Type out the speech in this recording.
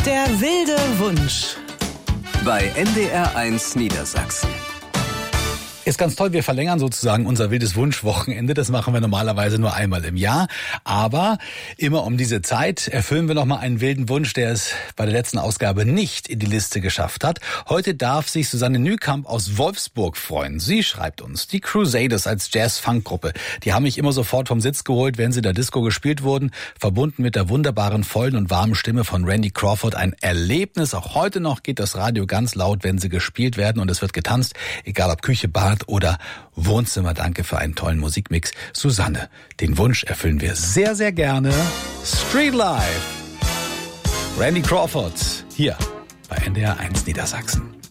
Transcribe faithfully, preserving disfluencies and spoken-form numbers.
Der wilde Wunsch. Bei N D R eins Niedersachsen. Ist ganz toll, wir verlängern sozusagen unser wildes Wunschwochenende. Das machen wir normalerweise nur einmal im Jahr. Aber immer um diese Zeit erfüllen wir nochmal einen wilden Wunsch, der es bei der letzten Ausgabe nicht in die Liste geschafft hat. Heute darf sich Susanne Nükamp aus Wolfsburg freuen. Sie schreibt uns, die Crusaders als Jazz-Funk-Gruppe, die haben mich immer sofort vom Sitz geholt, wenn sie in der Disco gespielt wurden. Verbunden mit der wunderbaren, vollen und warmen Stimme von Randy Crawford. Ein Erlebnis. Auch heute noch geht das Radio ganz laut, wenn sie gespielt werden. Und es wird getanzt, egal ob Küche, Bar oder Wohnzimmer. Danke für einen tollen Musikmix. Susanne, den Wunsch erfüllen wir sehr, sehr gerne. Street Life. Randy Crawford hier bei N D R eins Niedersachsen.